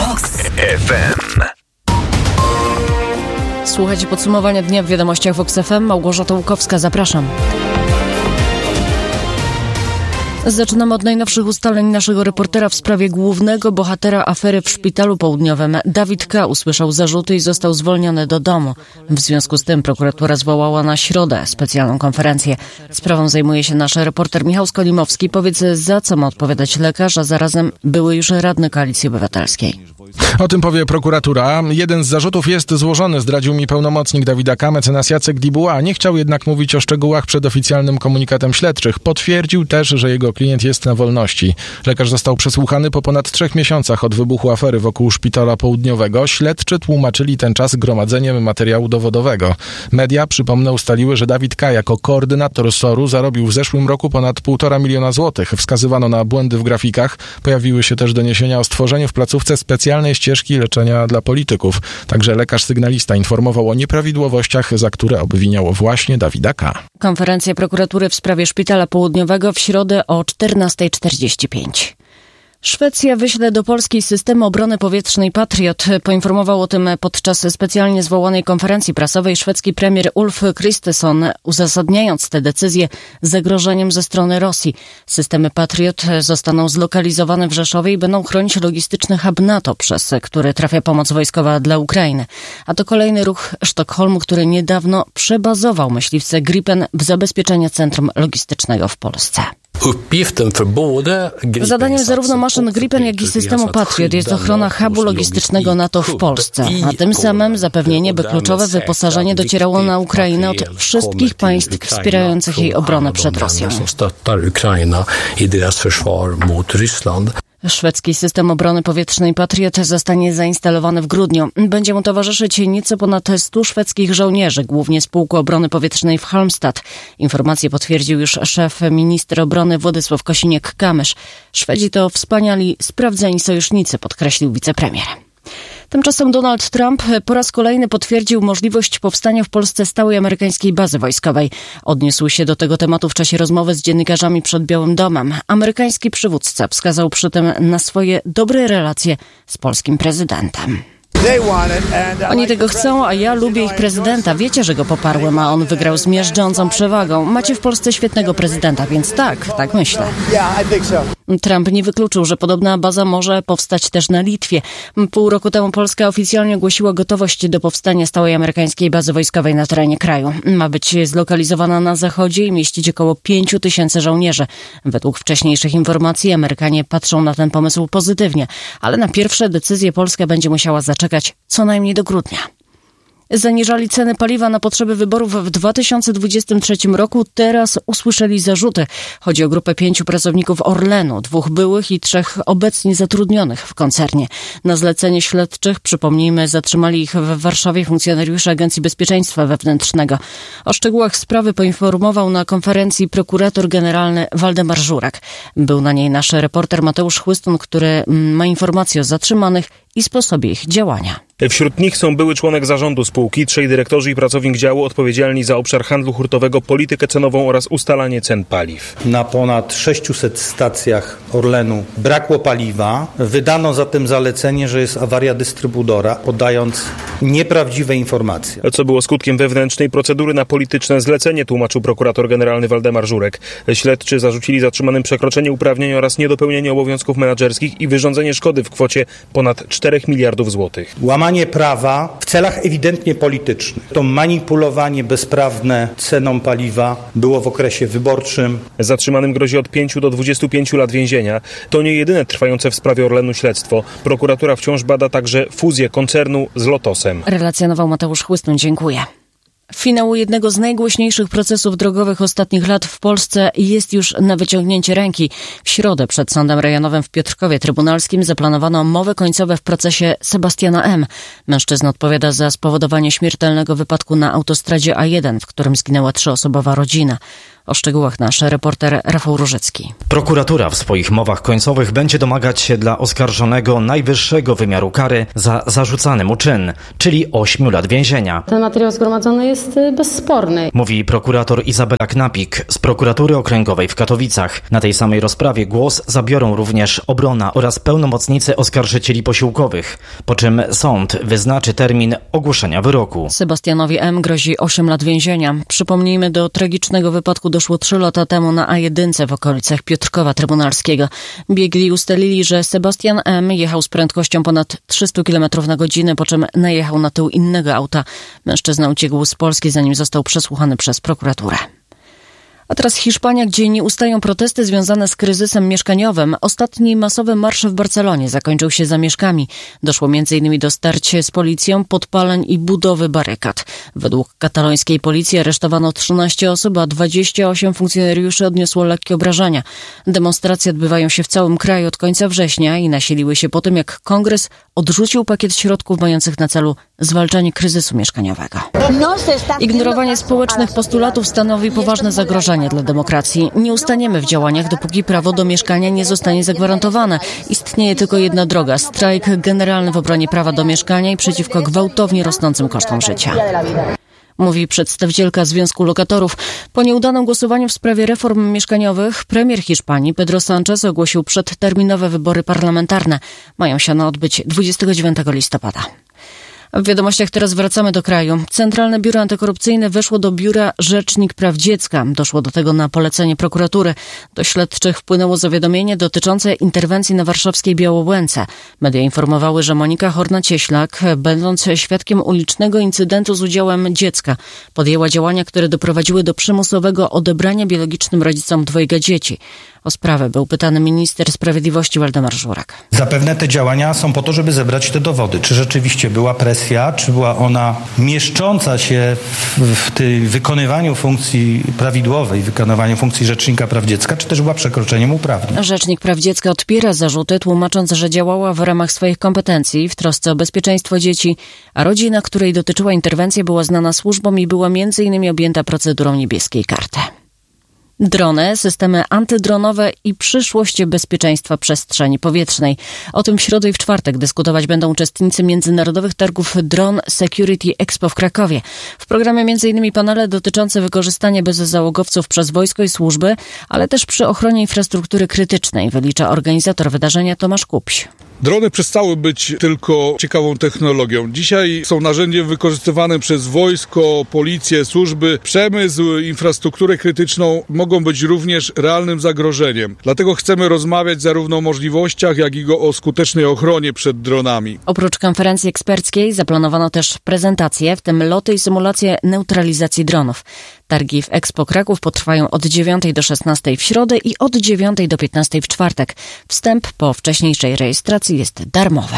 Vox FM. Słuchajcie podsumowania dnia w wiadomościach Vox FM. Małgorzata Łukowska, zapraszam. Zaczynamy od najnowszych ustaleń naszego reportera w sprawie głównego bohatera afery w Szpitalu Południowym. Dawid K. usłyszał zarzuty i został zwolniony do domu. W związku z tym prokuratura zwołała na środę specjalną konferencję. Sprawą zajmuje się nasz reporter Michał Skolimowski. Powiedz, za co ma odpowiadać lekarz, a zarazem były już radny Koalicji Obywatelskiej. O tym powie prokuratura. Jeden z zarzutów jest złożony, zdradził mi pełnomocnik Dawida K., mecenas Jacek Dibuła. Nie chciał jednak mówić o szczegółach przed oficjalnym komunikatem śledczych. Potwierdził też, że jego klient jest na wolności. Lekarz został przesłuchany po ponad 3 miesiącach od wybuchu afery wokół Szpitala Południowego. Śledczy tłumaczyli ten czas gromadzeniem materiału dowodowego. Media, przypomnę, ustaliły, że Dawid K. jako koordynator SOR-u zarobił w zeszłym roku ponad 1,5 miliona złotych. Wskazywano na błędy w grafikach. Pojawiły się też doniesienia o stworzeniu w placówce specjalnej ścieżki leczenia dla polityków. Także lekarz sygnalista informował o nieprawidłowościach, za które obwiniał właśnie Dawida K. Konferencja prokuratury w sprawie Szpitala Południowego w środę o 14:45. Szwecja wyśle do Polski system obrony powietrznej Patriot. Poinformował o tym podczas specjalnie zwołanej konferencji prasowej szwedzki premier Ulf Kristersson, uzasadniając tę decyzję zagrożeniem ze strony Rosji. Systemy Patriot zostaną zlokalizowane w Rzeszowie i będą chronić logistyczny hub NATO, przez który trafia pomoc wojskowa dla Ukrainy. A to kolejny ruch Sztokholmu, który niedawno przebazował myśliwce Gripen w zabezpieczenie centrum logistycznego w Polsce. Zadaniem zarówno maszyn Gripen, jak i systemu Patriot jest ochrona hubu logistycznego NATO w Polsce, a tym samym zapewnienie, by kluczowe wyposażenie docierało na Ukrainę od wszystkich państw wspierających jej obronę przed Rosją. Szwedzki system obrony powietrznej Patriot zostanie zainstalowany w grudniu. Będzie mu towarzyszyć nieco ponad 100 szwedzkich żołnierzy, głównie z Pułku Obrony Powietrznej w Halmstad. Informację potwierdził już szef minister obrony Władysław Kosiniak-Kamysz. Szwedzi to wspaniali, sprawdzeni sojusznicy, podkreślił wicepremier. Tymczasem Donald Trump po raz kolejny potwierdził możliwość powstania w Polsce stałej amerykańskiej bazy wojskowej. Odniósł się do tego tematu w czasie rozmowy z dziennikarzami przed Białym Domem. Amerykański przywódca wskazał przy tym na swoje dobre relacje z polskim prezydentem. Oni tego chcą, a ja lubię ich prezydenta. Wiecie, że go poparłem, a on wygrał z miażdżącą przewagą. Macie w Polsce świetnego prezydenta, więc tak myślę. Trump nie wykluczył, że podobna baza może powstać też na Litwie. Pół roku temu Polska oficjalnie ogłosiła gotowość do powstania stałej amerykańskiej bazy wojskowej na terenie kraju. Ma być zlokalizowana na zachodzie i mieścić około 5,000 żołnierzy. Według wcześniejszych informacji Amerykanie patrzą na ten pomysł pozytywnie, ale na pierwsze decyzje Polska będzie musiała zaczekać co najmniej do grudnia. Zaniżali ceny paliwa na potrzeby wyborów w 2023 roku. Teraz usłyszeli zarzuty. Chodzi o grupę 5 pracowników Orlenu, 2 byłych i 3 obecnie zatrudnionych w koncernie. Na zlecenie śledczych, przypomnijmy, zatrzymali ich w Warszawie funkcjonariusze Agencji Bezpieczeństwa Wewnętrznego. O szczegółach sprawy poinformował na konferencji prokurator generalny Waldemar Żurek. Był na niej nasz reporter Mateusz Chłystun, który ma informacje o zatrzymanych i sposobie ich działania. Wśród nich są były członek zarządu spółki, 3 dyrektorzy i pracownik działu odpowiedzialni za obszar handlu hurtowego, politykę cenową oraz ustalanie cen paliw. Na ponad 600 stacjach Orlenu brakło paliwa. Wydano zatem zalecenie, że jest awaria dystrybutora, podając nieprawdziwe informacje. Co było skutkiem wewnętrznej procedury na polityczne zlecenie, tłumaczył prokurator generalny Waldemar Żurek. Śledczy zarzucili zatrzymanym przekroczenie uprawnień oraz niedopełnienie obowiązków menedżerskich i wyrządzenie szkody w kwocie ponad 4 miliardów złotych. Łamanie prawa w celach ewidentnie politycznych. To manipulowanie bezprawne ceną paliwa było w okresie wyborczym. Zatrzymanym grozi od 5 do 25 lat więzienia. To nie jedyne trwające w sprawie Orlenu śledztwo. Prokuratura wciąż bada także fuzję koncernu z Lotosem. Relacjonował Mateusz Chłystun. Dziękuję. Finał jednego z najgłośniejszych procesów drogowych ostatnich lat w Polsce jest już na wyciągnięcie ręki. W środę przed Sądem Rejonowym w Piotrkowie Trybunalskim zaplanowano mowy końcowe w procesie Sebastiana M. Mężczyzna odpowiada za spowodowanie śmiertelnego wypadku na autostradzie A1, w którym zginęła 3-osobowa rodzina. O szczegółach nasz reporter Rafał Różycki. Prokuratura w swoich mowach końcowych będzie domagać się dla oskarżonego najwyższego wymiaru kary za zarzucany mu czyn, czyli 8 lat więzienia. Ten materiał zgromadzony jest bezsporny. Mówi prokurator Izabela Knapik z prokuratury okręgowej w Katowicach. Na tej samej rozprawie głos zabiorą również obrona oraz pełnomocnicy oskarżycieli posiłkowych, po czym sąd wyznaczy termin ogłoszenia wyroku. Sebastianowi M. grozi 8 lat więzienia. Przypomnijmy, do tragicznego wypadku doszło 3 lata temu na A1 w okolicach Piotrkowa Trybunalskiego. Biegli ustalili, że Sebastian M. jechał z prędkością ponad 300 km na godzinę, po czym najechał na tył innego auta. Mężczyzna uciekł z Polski, zanim został przesłuchany przez prokuraturę. A teraz Hiszpania, gdzie nie ustają protesty związane z kryzysem mieszkaniowym. Ostatni masowy marsz w Barcelonie zakończył się zamieszkami. Doszło m.in. do starć z policją, podpaleń i budowy barykad. Według katalońskiej policji aresztowano 13 osób, a 28 funkcjonariuszy odniosło lekkie obrażenia. Demonstracje odbywają się w całym kraju od końca września i nasiliły się po tym, jak kongres odrzucił pakiet środków mających na celu zwalczanie kryzysu mieszkaniowego. Ignorowanie społecznych postulatów stanowi poważne zagrożenie dla demokracji. Nie ustaniemy w działaniach, dopóki prawo do mieszkania nie zostanie zagwarantowane. Istnieje tylko jedna droga: strajk generalny w obronie prawa do mieszkania i przeciwko gwałtownie rosnącym kosztom życia. Mówi przedstawicielka Związku Lokatorów. Po nieudanym głosowaniu w sprawie reform mieszkaniowych premier Hiszpanii Pedro Sánchez ogłosił przedterminowe wybory parlamentarne. Mają się one odbyć 29 listopada. W wiadomościach teraz wracamy do kraju. Centralne Biuro Antykorupcyjne weszło do biura Rzecznik Praw Dziecka. Doszło do tego na polecenie prokuratury. Do śledczych wpłynęło zawiadomienie dotyczące interwencji na warszawskiej Białołęce. Media informowały, że Monika Horna-Cieślak, będąc świadkiem ulicznego incydentu z udziałem dziecka, podjęła działania, które doprowadziły do przymusowego odebrania biologicznym rodzicom 2 dzieci. O sprawę był pytany minister sprawiedliwości Waldemar Żurek. Zapewne te działania są po to, żeby zebrać te dowody. Czy rzeczywiście była presja, czy była ona mieszcząca się w tym wykonywaniu funkcji prawidłowej, wykonywaniu funkcji Rzecznika Praw Dziecka, czy też była przekroczeniem uprawnień? Rzecznik Praw Dziecka odpiera zarzuty, tłumacząc, że działała w ramach swoich kompetencji w trosce o bezpieczeństwo dzieci, a rodzina, której dotyczyła interwencja, była znana służbom i była m.in. objęta procedurą niebieskiej karty. Drony, systemy antydronowe i przyszłość bezpieczeństwa przestrzeni powietrznej. O tym w środę i w czwartek dyskutować będą uczestnicy międzynarodowych targów Drone Security Expo w Krakowie. W programie m.in. panele dotyczące wykorzystania bezzałogowców przez wojsko i służby, ale też przy ochronie infrastruktury krytycznej, wylicza organizator wydarzenia Tomasz Kupś. Drony przestały być tylko ciekawą technologią. Dzisiaj są narzędziem wykorzystywanym przez wojsko, policję, służby, przemysł, infrastrukturę krytyczną. Mogą być również realnym zagrożeniem. Dlatego chcemy rozmawiać zarówno o możliwościach, jak i o skutecznej ochronie przed dronami. Oprócz konferencji eksperckiej zaplanowano też prezentacje, w tym loty i symulacje neutralizacji dronów. Targi w Expo Kraków potrwają od 9 do 16 w środę i od 9 do 15 w czwartek. Wstęp po wcześniejszej rejestracji jest darmowy.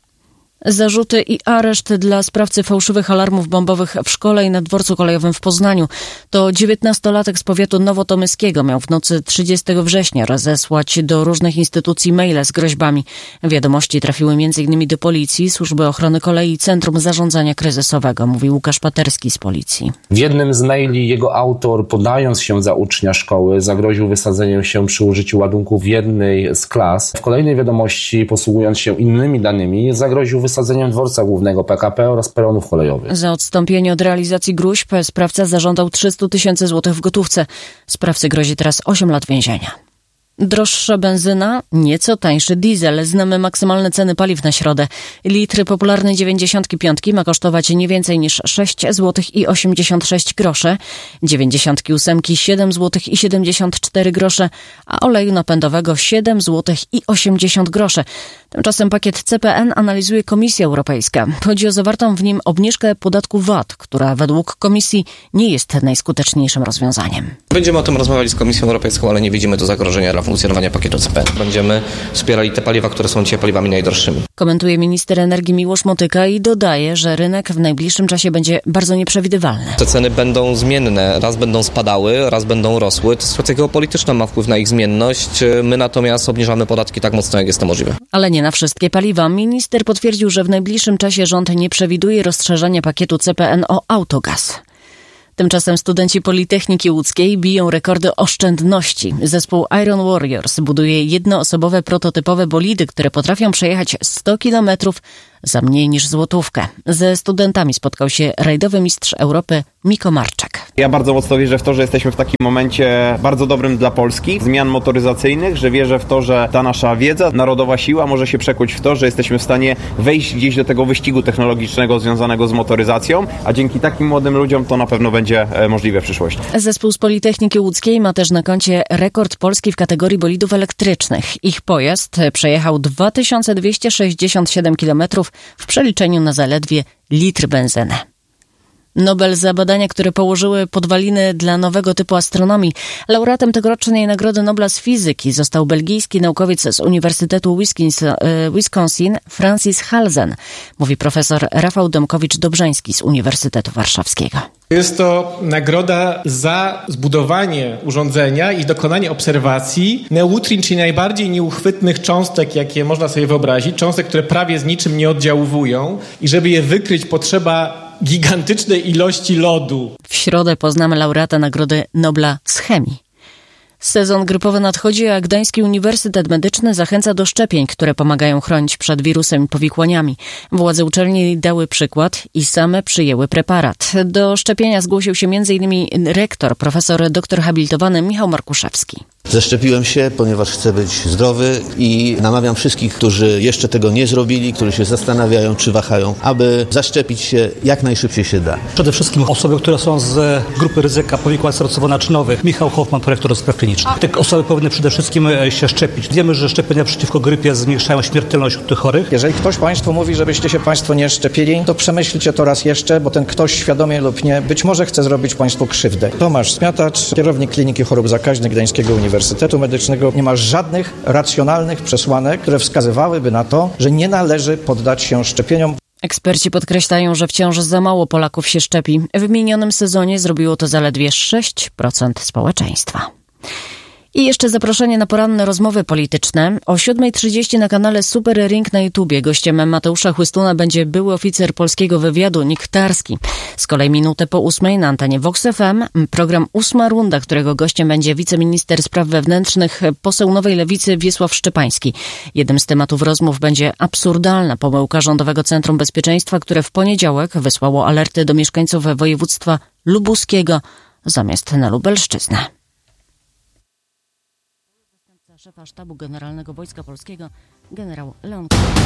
Zarzuty i areszt dla sprawcy fałszywych alarmów bombowych w szkole i na dworcu kolejowym w Poznaniu. To 19-latek z powiatu nowotomyskiego miał w nocy 30 września rozesłać do różnych instytucji maile z groźbami. Wiadomości trafiły m.in. do policji, Służby Ochrony Kolei i Centrum Zarządzania Kryzysowego, mówi Łukasz Paterski z policji. W jednym z maili jego autor, podając się za ucznia szkoły, zagroził wysadzeniem się przy użyciu ładunku w jednej z klas. W kolejnej wiadomości, posługując się innymi danymi, zagroził wysadzeniem dworca głównego PKP oraz peronów kolejowych. Za odstąpienie od realizacji gróźb sprawca zażądał 300 000 złotych w gotówce. Sprawcy grozi teraz 8 lat więzienia. Droższa benzyna, nieco tańszy diesel. Znamy maksymalne ceny paliw na środę. Litr popularnej 95 ma kosztować nie więcej niż 6 zł i 86 grosze, 98 7 zł i 74 grosze, a oleju napędowego 7 zł i 80 groszy. Tymczasem pakiet CPN analizuje Komisja Europejska. Chodzi o zawartą w nim obniżkę podatku VAT, która według Komisji nie jest najskuteczniejszym rozwiązaniem. Będziemy o tym rozmawiali z Komisją Europejską, ale nie widzimy tu zagrożenia dla funkcjonowania pakietu CPN. Będziemy wspierali te paliwa, które są dzisiaj paliwami najdroższymi. Komentuje minister energii Miłosz Motyka i dodaje, że rynek w najbliższym czasie będzie bardzo nieprzewidywalny. Te ceny będą zmienne. Raz będą spadały, raz będą rosły. Sytuacja geopolityczna ma wpływ na ich zmienność. My natomiast obniżamy podatki tak mocno, jak jest to możliwe. Ale nie na wszystkie paliwa. Minister potwierdził, że w najbliższym czasie rząd nie przewiduje rozszerzania pakietu CPN o autogaz. Tymczasem studenci Politechniki Łódzkiej biją rekordy oszczędności. Zespół Iron Warriors buduje jednoosobowe prototypowe bolidy, które potrafią przejechać 100 kilometrów za mniej niż złotówkę. Ze studentami spotkał się rajdowy mistrz Europy Miko Marczek. Ja bardzo mocno wierzę w to, że jesteśmy w takim momencie bardzo dobrym dla Polski, zmian motoryzacyjnych, że wierzę w to, że ta nasza wiedza, narodowa siła może się przekuć w to, że jesteśmy w stanie wejść gdzieś do tego wyścigu technologicznego związanego z motoryzacją, a dzięki takim młodym ludziom to na pewno będzie możliwe w przyszłości. Zespół z Politechniki Łódzkiej ma też na koncie rekord Polski w kategorii bolidów elektrycznych. Ich pojazd przejechał 2267 km w przeliczeniu na zaledwie litr benzyny. Nobel za badania, które położyły podwaliny dla nowego typu astronomii. Laureatem tegorocznej Nagrody Nobla z fizyki został belgijski naukowiec z Uniwersytetu Wisconsin Francis Halzen, mówi profesor Rafał Domkowicz-Dobrzański z Uniwersytetu Warszawskiego. Jest to nagroda za zbudowanie urządzenia i dokonanie obserwacji neutrin, czyli najbardziej nieuchwytnych cząstek, jakie można sobie wyobrazić, cząstek, które prawie z niczym nie oddziaływują i żeby je wykryć, potrzeba gigantycznej ilości lodu. W środę poznamy laureata Nagrody Nobla z chemii. Sezon grypowy nadchodzi, a Gdański Uniwersytet Medyczny zachęca do szczepień, które pomagają chronić przed wirusem i powikłaniami. Władze uczelni dały przykład i same przyjęły preparat. Do szczepienia zgłosił się m.in. rektor, profesor doktor habilitowany Michał Markuszewski. Zaszczepiłem się, ponieważ chcę być zdrowy i namawiam wszystkich, którzy jeszcze tego nie zrobili, którzy się zastanawiają czy wahają, aby zaszczepić się jak najszybciej się da. Przede wszystkim osoby, które są z grupy ryzyka powikłań sercowo-naczynowych. Michał Hoffman, prorektor do spraw klinicznych. Te osoby powinny przede wszystkim się szczepić. Wiemy, że szczepienia przeciwko grypie zmniejszają śmiertelność tych chorych. Jeżeli ktoś Państwu mówi, żebyście się Państwo nie szczepili, to przemyślcie to raz jeszcze, bo ten ktoś świadomie lub nie, być może chce zrobić Państwu krzywdę. Tomasz Smiatacz, kierownik Kliniki Chorób Zakaźnych Gdańskiego Uniwersytetu Medycznego. Nie ma żadnych racjonalnych przesłanek, które wskazywałyby na to, że nie należy poddać się szczepieniom. Eksperci podkreślają, że wciąż za mało Polaków się szczepi. W minionym sezonie zrobiło to zaledwie 6% społeczeństwa. I jeszcze zaproszenie na poranne rozmowy polityczne. O 7:30 na kanale Super Ring na YouTubie gościem Mateusza Chłystuna będzie były oficer polskiego wywiadu Nick Tarski. Z kolei minutę po 8:00 na antenie Vox FM program 8. Runda, którego gościem będzie wiceminister spraw wewnętrznych, poseł Nowej Lewicy Wiesław Szczepański. Jednym z tematów rozmów będzie absurdalna pomyłka Rządowego Centrum Bezpieczeństwa, które w poniedziałek wysłało alerty do mieszkańców województwa lubuskiego zamiast na Lubelszczyznę. Szefa Sztabu Generalnego Wojska Polskiego generał Leon